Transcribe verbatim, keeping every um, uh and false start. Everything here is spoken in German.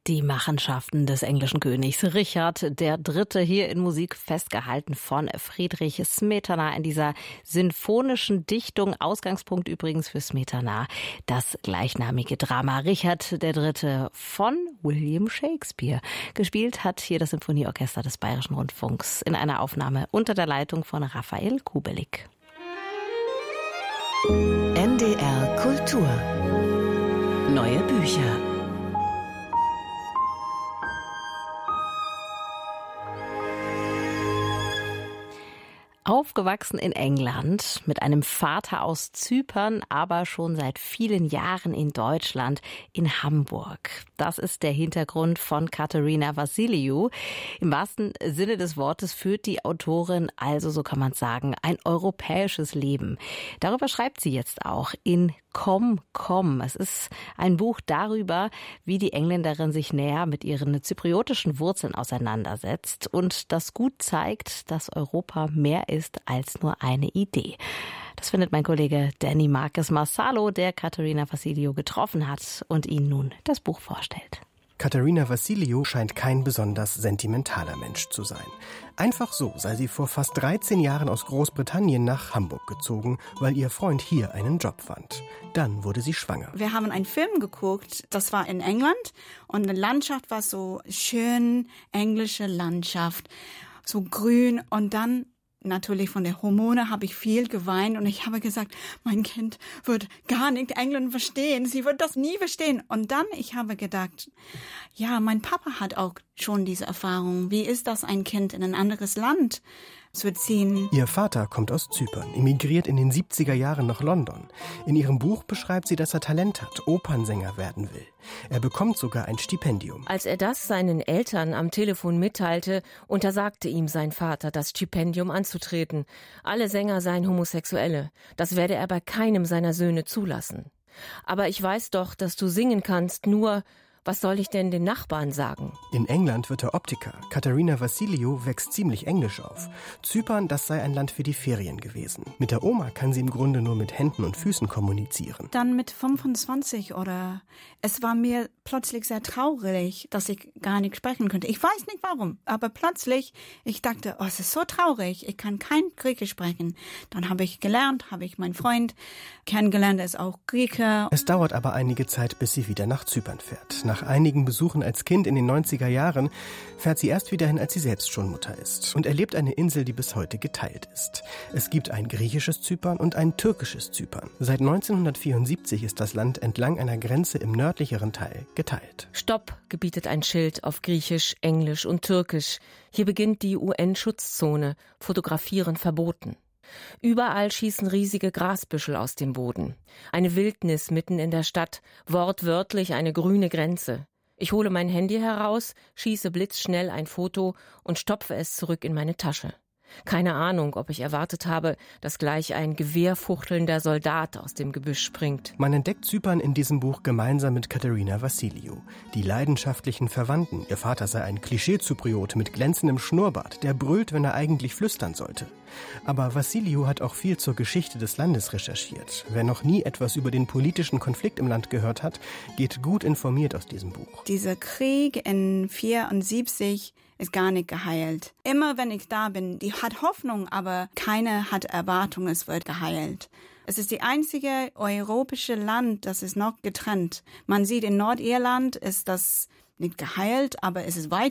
Die Machenschaften des englischen Königs Richard der Dritte hier in Musik festgehalten von Friedrich Smetana in dieser sinfonischen Dichtung. Ausgangspunkt übrigens für Smetana das gleichnamige Drama Richard der Dritte von William Shakespeare. Gespielt hat hier das Symphonieorchester des Bayerischen Rundfunks in einer Aufnahme unter der Leitung von Raphael Kubelik. N D R Kultur. Neue Bücher. Aufgewachsen in England, mit einem Vater aus Zypern, aber schon seit vielen Jahren in Deutschland, in Hamburg. Das ist der Hintergrund von Katerina Vassiliou. Im wahrsten Sinne des Wortes führt die Autorin also, so kann man sagen, ein europäisches Leben. Darüber schreibt sie jetzt auch in Komm, komm. Es ist ein Buch darüber, wie die Engländerin sich näher mit ihren zypriotischen Wurzeln auseinandersetzt und das gut zeigt, dass Europa mehr ist als nur eine Idee. Das findet mein Kollege Danny Marques Marsalo, der Katerina Vassiliou getroffen hat und Ihnen nun das Buch vorstellt. Katerina Vassiliou scheint kein besonders sentimentaler Mensch zu sein. Einfach so sei sie vor fast dreizehn Jahren aus Großbritannien nach Hamburg gezogen, weil ihr Freund hier einen Job fand. Dann wurde sie schwanger. Wir haben einen Film geguckt, das war in England und die Landschaft war so schön, englische Landschaft, so grün und dann natürlich von der Hormone habe ich viel geweint und ich habe gesagt, mein Kind wird gar nicht England verstehen, sie wird das nie verstehen. Und dann, ich habe gedacht, ja, mein Papa hat auch schon diese Erfahrung. Wie ist das, ein Kind in ein anderes Land zu ziehen? Ihr Vater kommt aus Zypern, emigriert in den siebziger Jahren nach London. In ihrem Buch beschreibt sie, dass er Talent hat, Opernsänger werden will. Er bekommt sogar ein Stipendium. Als er das seinen Eltern am Telefon mitteilte, untersagte ihm sein Vater, das Stipendium anzutreten. Alle Sänger seien Homosexuelle. Das werde er bei keinem seiner Söhne zulassen. Aber ich weiß doch, dass du singen kannst, nur... Was soll ich denn den Nachbarn sagen? In England wird er Optiker. Katerina Vassiliou wächst ziemlich englisch auf. Zypern, das sei ein Land für die Ferien gewesen. Mit der Oma kann sie im Grunde nur mit Händen und Füßen kommunizieren. Dann mit fünfundzwanzig oder es war mir plötzlich sehr traurig, dass ich gar nicht sprechen könnte. Ich weiß nicht warum, aber plötzlich, ich dachte, oh, es ist so traurig, ich kann kein Griechisch sprechen. Dann habe ich gelernt, habe ich meinen Freund kennengelernt, er ist auch Grieche. Es dauert aber einige Zeit, bis sie wieder nach Zypern fährt. Nach einigen Besuchen als Kind in den neunziger Jahren fährt sie erst wieder hin, als sie selbst schon Mutter ist und erlebt eine Insel, die bis heute geteilt ist. Es gibt ein griechisches Zypern und ein türkisches Zypern. Seit neunzehnhundertvierundsiebzig ist das Land entlang einer Grenze im nördlicheren Teil geteilt. Stopp, gebietet ein Schild auf Griechisch, Englisch und Türkisch. Hier beginnt die U N-Schutzzone. Fotografieren verboten. Überall schießen riesige Grasbüschel aus dem Boden. Eine Wildnis mitten in der Stadt, wortwörtlich eine grüne Grenze. Ich hole mein Handy heraus, schieße blitzschnell ein Foto und stopfe es zurück in meine Tasche. Keine Ahnung, ob ich erwartet habe, dass gleich ein gewehrfuchtelnder Soldat aus dem Gebüsch springt. Man entdeckt Zypern in diesem Buch gemeinsam mit Katerina Vassiliou. Die leidenschaftlichen Verwandten. Ihr Vater sei ein Klischee-Zypriot mit glänzendem Schnurrbart, der brüllt, wenn er eigentlich flüstern sollte. Aber Vassiliou hat auch viel zur Geschichte des Landes recherchiert. Wer noch nie etwas über den politischen Konflikt im Land gehört hat, geht gut informiert aus diesem Buch. Dieser Krieg in vierundsiebzig ist gar nicht geheilt. Immer wenn ich da bin, die hat Hoffnung, aber keiner hat Erwartung, es wird geheilt. Es ist die einzige europäische Land, das ist noch getrennt. Man sieht, in Nordirland ist das nicht geheilt, aber es ist weit